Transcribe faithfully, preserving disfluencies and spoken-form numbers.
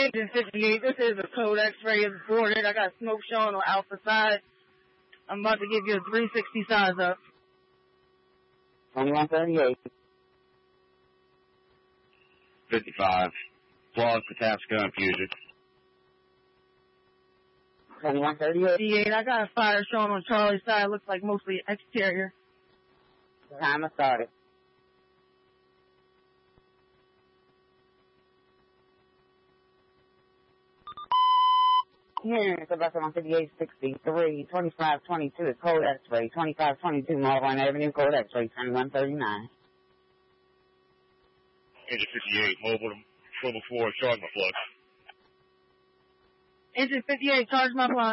Engine fifty-eight, this is a code X-ray is boarded. I got smoke showing on Alpha side. I'm about to give you a three sixty size up. twenty-one thirty-eight. fifty-five. Flaws to taps gun fusion. twenty-one thirty-eight. fifty-eight, I got a fire showing on Charlie's side. Looks like mostly exterior. Time has started. Here, it's about one fifty-eight sixty-three, twenty-five twenty-two is code X-ray, twenty-five twenty-two Mulholland Avenue, code X-ray, twenty-one thirty-nine. Engine fifty-eight, mobile to level four, charge my flux. Engine fifty-eight, charge my plug.